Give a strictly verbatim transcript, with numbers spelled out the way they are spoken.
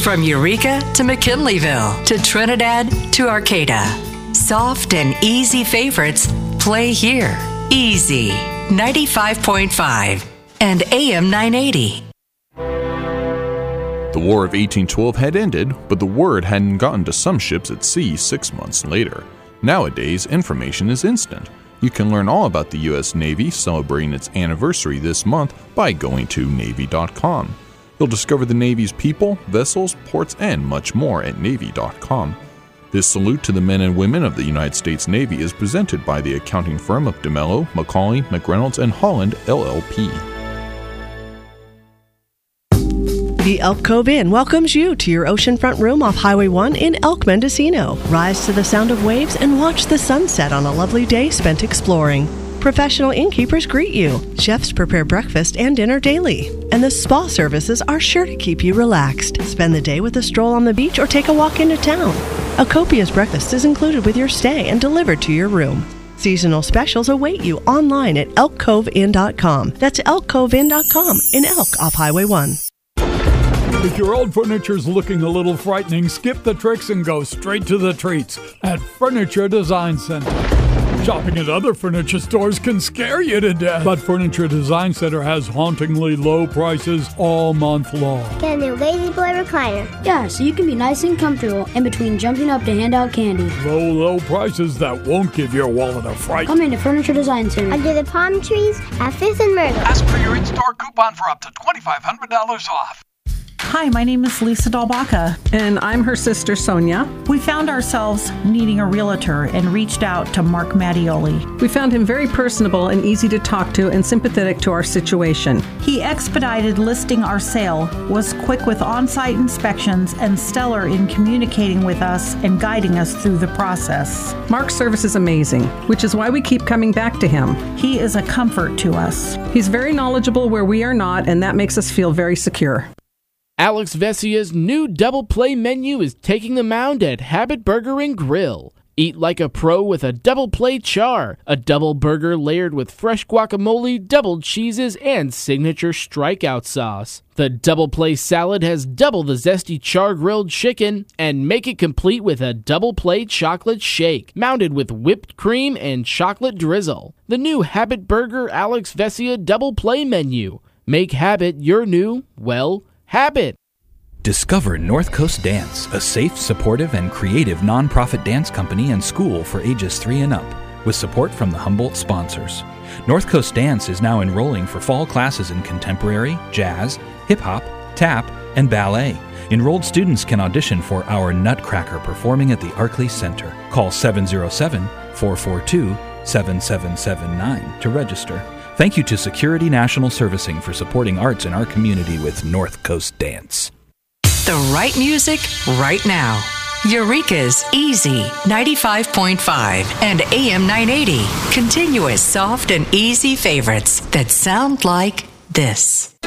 From Eureka to McKinleyville to Trinidad to Arcata. Soft and easy favorites play here. Easy. ninety-five point five and A M nine eighty. The War of eighteen twelve had ended, but the word hadn't gotten to some ships at sea six months later. Nowadays, information is instant. You can learn all about the U S Navy celebrating its anniversary this month by going to Navy dot com. You'll discover the Navy's people, vessels, ports, and much more at Navy dot com. This salute to the men and women of the United States Navy is presented by the accounting firm of DeMello, McCauley, McReynolds, and Holland, L L P. The Elk Cove Inn welcomes you to your oceanfront room off Highway one in Elk, Mendocino. Rise to the sound of waves and watch the sunset on a lovely day spent exploring. Professional innkeepers greet you. Chefs prepare breakfast and dinner daily. And the spa services are sure to keep you relaxed. Spend the day with a stroll on the beach or take a walk into town. A copious breakfast is included with your stay and delivered to your room. Seasonal specials await you online at elk cove inn dot com. That's elk cove inn dot com in Elk off Highway one. If your old furniture's looking a little frightening, skip the tricks and go straight to the treats at Furniture Design Center. Shopping at other furniture stores can scare you to death, but Furniture Design Center has hauntingly low prices all month long. Get a new Lazy Boy recliner. Yeah, so you can be nice and comfortable in between jumping up to hand out candy. Low, low prices that won't give your wallet a fright. Come into Furniture Design Center. Under the palm trees at Fifth and Myrtle. Ask for your in-store coupon for up to twenty-five hundred dollars off. Hi, my name is Lisa Dalbaca. And I'm her sister, Sonia. We found ourselves needing a realtor and reached out to Mark Mattioli. We found him very personable and easy to talk to and sympathetic to our situation. He expedited listing our sale, was quick with on-site inspections, and stellar in communicating with us and guiding us through the process. Mark's service is amazing, which is why we keep coming back to him. He is a comfort to us. He's very knowledgeable where we are not, and that makes us feel very secure. Alex Vesia's new double play menu is taking the mound at Habit Burger and Grill. Eat like a pro with a double play char, a double burger layered with fresh guacamole, double cheeses, and signature strikeout sauce. The double play salad has double the zesty char grilled chicken, and make it complete with a double play chocolate shake, mounted with whipped cream and chocolate drizzle. The new Habit Burger Alex Vesia double play menu. Make Habit your new, well, habit. Discover North Coast Dance, a safe, supportive, and creative nonprofit dance company and school for ages three and up, with support from the Humboldt sponsors. North Coast Dance is now enrolling for fall classes in contemporary, jazz, hip-hop, tap, and ballet. Enrolled students can audition for our Nutcracker performing at the Arkley Center. Call seven oh seven, four four two, seven seven seven nine to register. Thank you to Security National Servicing for supporting arts in our community with North Coast Dance. The right music right now. Eureka's Easy ninety-five point five and A M nine eighty. Continuous soft and easy favorites that sound like this.